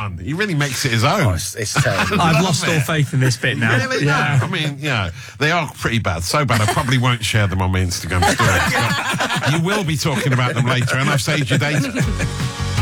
fun. He really makes it his own. Oh, it's terrible. I've lost all faith in this bit now. Really? Yeah. I mean, they are pretty bad. So bad, I probably won't share them on my Instagram stories. But you will be talking about them later, and I've saved your data.